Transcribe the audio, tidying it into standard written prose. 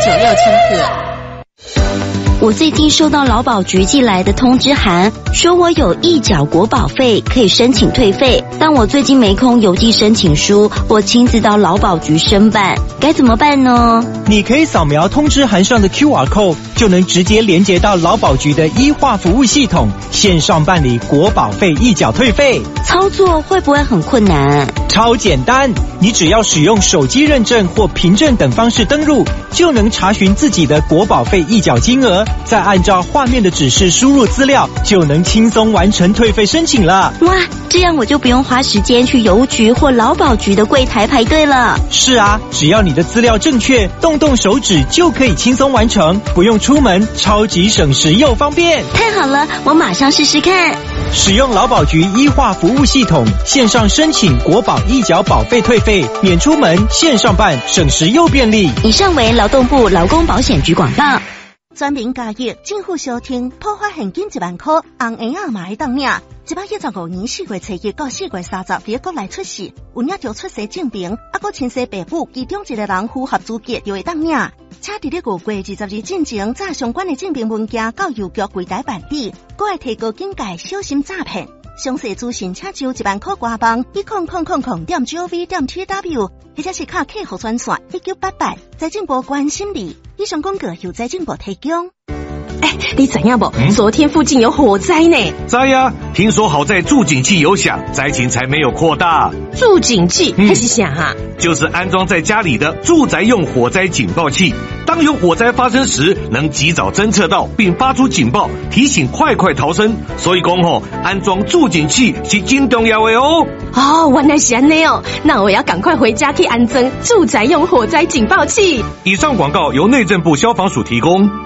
千克。我最近收到劳保局寄来的通知函，说我有预缴国保费，可以申请退费，但我最近没空邮寄申请书，我亲自到劳保局申办，该怎么办呢？ 你可以扫描通知函上的 QR code， 就能直接连接到劳保局的医化服务系统，线上办理国保费预缴退费。 操作会不会很困难？ 超简单，你只要使用手机认证或凭证等方式登入，就能查询自己的国保费预缴金额，再按照画面的指示输入资料，就能轻松完成退费申请了。 哇，这样我就不用花时间去邮局或劳保局的柜台排队了。 是啊，只要你的资料正确，动手指就可以轻松完成，不用出门，超级省时又方便。 太好了，我马上试试看。 使用劳保局医化服务系统，线上申请国保预缴保费退费，免出门，线上办，省时又便利。 以上为劳动部劳工保险局广告。 全民加益，政府小厅破发现金1万块，红婴仔嘛会当领。115年4月7日到4月30日，国内出世，有领着出生证明，还亲生爸母其中一个人符合资格就会当领。请伫咧5月20日进前，载相关的证明文件到邮局柜台办理，还会提高警戒，小心诈骗。详细资讯请就1万块官网10000.gov.tw， 或者是卡客服专线1988，财政部关心你。以上广告由财政部提供。 你知影不？昨天附近有火灾呢。 知呀，听说好在助警器有响，灾情才没有扩大。 助警器那是啥啊？ 就是安装在家里的住宅用火灾警报器，当有火灾发生时，能及早侦测到并发出警报，提醒快逃生。所以讲安装助警器是真重要的哦。 哦，原来是这样哦，那我要赶快回家去安装住宅用火灾警报器。 以上广告由内政部消防署提供。